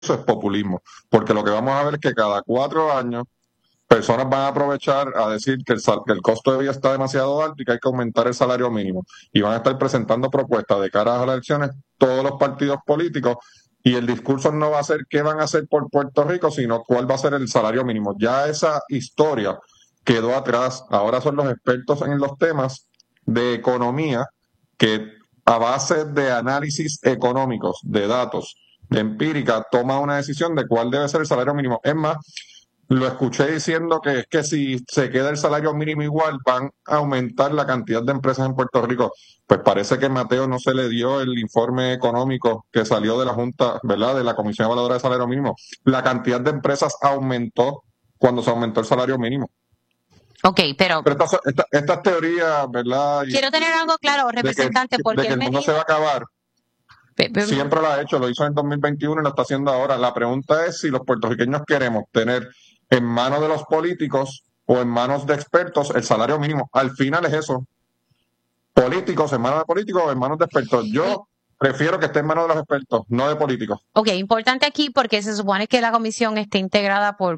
es populismo, porque lo que vamos a ver es que cada 4 años personas van a aprovechar a decir que el costo de vida está demasiado alto y que hay que aumentar el salario mínimo. Y van a estar presentando propuestas de cara a las elecciones todos los partidos políticos y el discurso no va a ser qué van a hacer por Puerto Rico, sino cuál va a ser el salario mínimo. Ya esa historia quedó atrás. Ahora son los expertos en los temas de economía que a base de análisis económicos, de datos, de empírica, toma una decisión de cuál debe ser el salario mínimo. Es más, lo escuché diciendo que es que si se queda el salario mínimo igual, van a aumentar la cantidad de empresas en Puerto Rico. Pues parece que Mateo no se le dio el informe económico que salió de la Junta, ¿verdad? De la Comisión Evaluadora de Salario Mínimo. La cantidad de empresas aumentó cuando se aumentó el salario mínimo. Ok, pero estas teorías, ¿verdad? Quiero tener algo claro, representante, porque de que el mundo se va a acabar. Siempre lo ha hecho, lo hizo en 2021 y lo está haciendo ahora. La pregunta es si los puertorriqueños queremos tener en manos de los políticos o en manos de expertos el salario mínimo. Al final es eso. Políticos, en manos de políticos o en manos de expertos. Yo prefiero que esté en manos de los expertos, no de políticos. Ok, importante aquí porque se supone que la comisión esté integrada por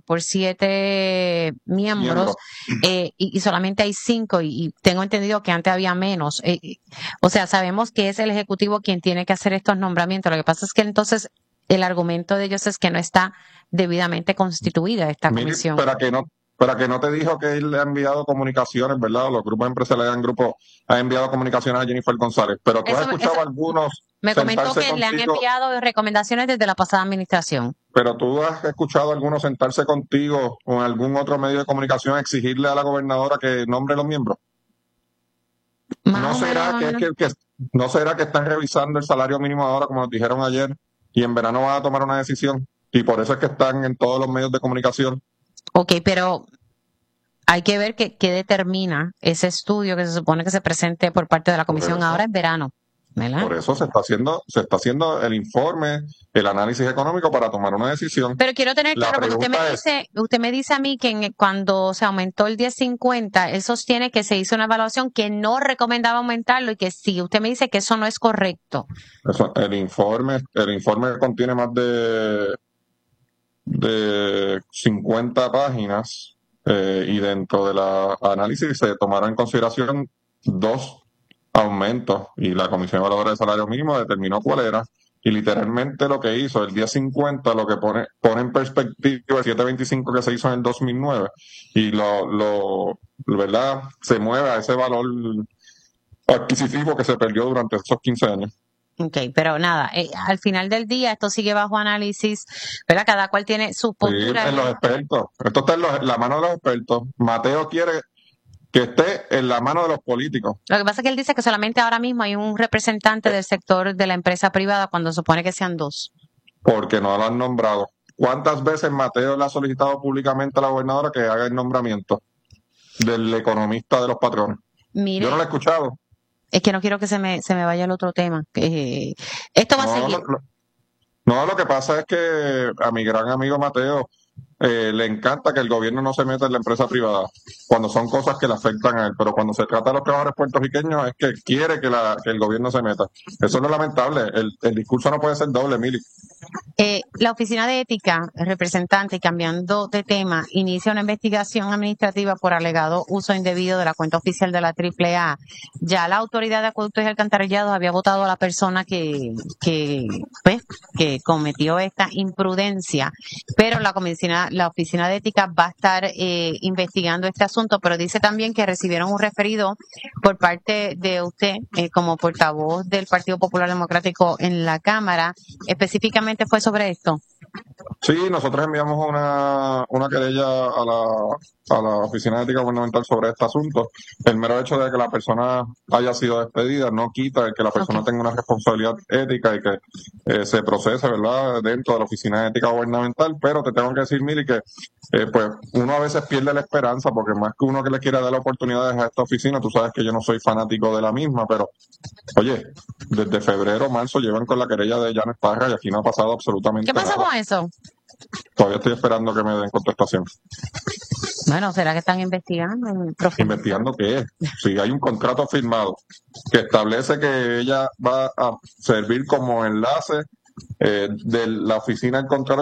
7 miembros y solamente hay 5 y tengo entendido que antes había menos. O sea, sabemos que es el Ejecutivo quien tiene que hacer estos nombramientos. Lo que pasa es que entonces el argumento de ellos es que no está debidamente constituida esta comisión. Para que no te dijo que él le ha enviado comunicaciones, ¿verdad? O los grupos empresariales han enviado comunicaciones a Jennifer González. Pero tú has escuchado algunos. Me comentó que le han enviado recomendaciones desde la pasada administración. Pero tú has escuchado a algunos sentarse contigo o en algún otro medio de comunicación exigirle a la gobernadora que nombre los miembros. ¿No será que están revisando el salario mínimo ahora, como nos dijeron ayer, y en verano van a tomar una decisión? Y por eso es que están en todos los medios de comunicación. Ok, pero hay que ver qué determina ese estudio que se supone que se presente por parte de la comisión ahora en verano, ¿verdad? Por eso se está haciendo el informe, el análisis económico para tomar una decisión. Pero quiero tener claro, porque usted me dice a mí que cuando se aumentó el 10.50, él sostiene que se hizo una evaluación que no recomendaba aumentarlo y que sí, usted me dice que eso no es correcto. El informe contiene más de 50 páginas y dentro de la análisis se tomaron en consideración 2 aumentos y la Comisión Evaluadora de Salario Mínimo determinó cuál era y literalmente lo que hizo el 10.50 lo que pone en perspectiva el 7.25 que se hizo en el 2009 y ¿verdad? Se mueve a ese valor adquisitivo que se perdió durante esos 15 años. Ok, pero nada, al final del día esto sigue bajo análisis, ¿verdad? Cada cual tiene su postura. Sí, en los expertos. Esto está en la mano de los expertos. Mateo quiere que esté en la mano de los políticos. Lo que pasa es que él dice que solamente ahora mismo hay un representante del sector de la empresa privada cuando se supone que sean 2. Porque no lo han nombrado. ¿Cuántas veces Mateo le ha solicitado públicamente a la gobernadora que haga el nombramiento del economista de los patrones? Mire, yo no lo he escuchado. Es que no quiero que se me vaya el otro tema. Esto va a seguir. No, lo que pasa es que a mi gran amigo Mateo le encanta que el gobierno no se meta en la empresa privada cuando son cosas que le afectan a él, pero cuando se trata de los trabajadores puertorriqueños es que quiere que el gobierno se meta. Eso no es lamentable, el discurso no puede ser doble, Mili. La Oficina de Ética, representante, cambiando de tema, inicia una investigación administrativa por alegado uso indebido de la cuenta oficial de la AAA. Ya la Autoridad de Acueductos y Alcantarillados había votado a la persona que cometió esta imprudencia, pero la Oficina de Ética va a estar investigando este asunto, pero dice también que recibieron un referido por parte de usted como portavoz del Partido Popular Democrático en la Cámara. Específicamente fue sobre esto. Sí, nosotros enviamos una querella a la Oficina de Ética Gubernamental sobre este asunto. El mero hecho de que la persona haya sido despedida no quita el que la persona tenga una responsabilidad ética y que se procese, ¿verdad?, dentro de la Oficina de Ética Gubernamental. Pero te tengo que decir, Mili, que pues uno a veces pierde la esperanza porque más que uno que le quiera dar oportunidades a esta oficina, tú sabes que yo no soy fanático de la misma, pero oye, desde febrero, marzo llevan con la querella de Janet Parra y aquí no ha pasado absolutamente nada. ¿Qué pasa con eso? Todavía estoy esperando que me den contestación. Bueno, ¿será que están investigando? ¿Investigando qué? Si hay un contrato firmado que establece que ella va a servir como enlace de la Oficina del Contralor